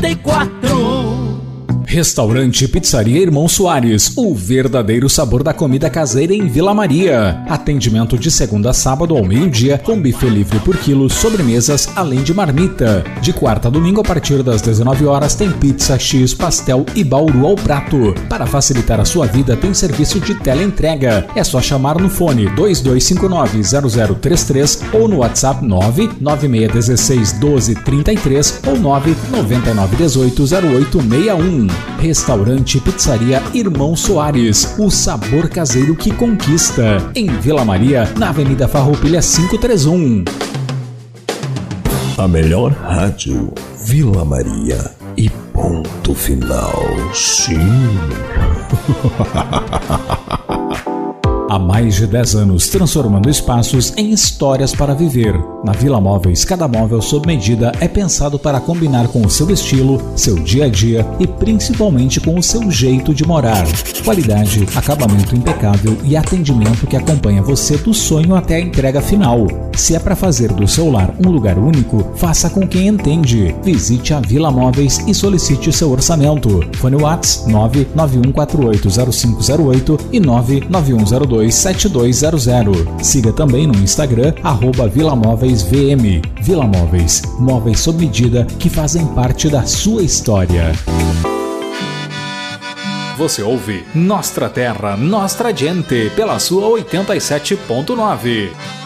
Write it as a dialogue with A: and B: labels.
A: Restaurante Pizzaria Irmão Soares, o verdadeiro sabor da comida caseira em Vila Maria. Atendimento de segunda a sábado ao meio-dia, com buffet livre por quilo, sobremesas, além de marmita. De quarta a domingo, a partir das 19 horas, tem pizza, X, pastel e bauru ao prato. Para facilitar a sua vida, tem serviço de teleentrega. É só chamar no fone 2259-0033 ou no WhatsApp 996161233 ou 999180861. Restaurante Pizzaria Irmão Soares, o sabor caseiro que conquista. Em Vila Maria, na Avenida Farroupilha 531.
B: A melhor rádio, Vila Maria. E ponto final. Sim.
A: Há mais de 10 anos, transformando espaços em histórias para viver. Na Vila Móveis, cada móvel sob medida é pensado para combinar com o seu estilo, seu dia a dia e principalmente com o seu jeito de morar. Qualidade, acabamento impecável e atendimento que acompanha você do sonho até a entrega final. Se é para fazer do seu lar um lugar único, faça com quem entende. Visite a Vila Móveis e solicite seu orçamento. Fone WhatsApp 991480508 e 991027200. Siga também no Instagram @VilaMóveisVM. Vila Móveis, móveis sob medida que fazem parte da sua história. Você ouve Nostra Terra, Nostra Gente, pela sua 87.9.